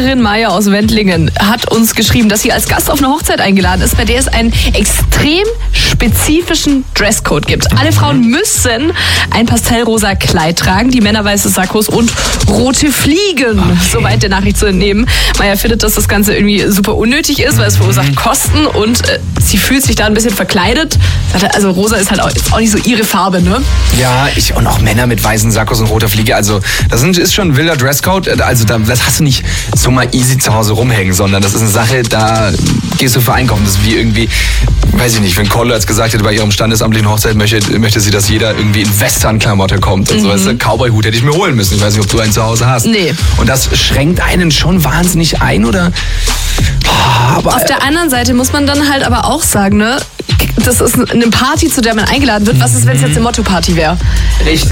Hörerin Maya aus Wendlingen hat uns geschrieben, dass sie als Gast auf eine Hochzeit eingeladen ist, bei der es einen extrem spezifischen Dresscode gibt. Alle Frauen müssen ein pastellrosa Kleid tragen, die Männer weiße Sakkos und rote Fliegen. Okay. Soweit der Nachricht zu entnehmen. Maya findet, dass das Ganze irgendwie super unnötig ist, weil es verursacht Kosten und sie fühlt sich da ein bisschen verkleidet. Also rosa ist halt auch nicht so ihre Farbe, ne? Ja, und auch Männer mit weißen Sakkos und roter Fliege. Also das ist schon ein wilder Dresscode. Also das hast du nicht so mal easy zu Hause rumhängen, sondern das ist eine Sache, da gehst du für einkaufen. Das ist wie irgendwie, weiß ich nicht, wenn Kolle jetzt gesagt hätte, bei ihrem standesamtlichen Hochzeit möchte sie, dass jeder irgendwie in Western-Klamotte kommt. Und so, weißt du, Cowboy-Hut hätte ich mir holen müssen. Ich weiß nicht, ob du einen zu Hause hast. Nee. Und das schränkt einen schon wahnsinnig ein, oder? Aber auf der anderen Seite muss man dann halt aber auch sagen, ne, das ist eine Party, zu der man eingeladen wird. Was ist, wenn es jetzt eine Motto-Party wäre? Richtig.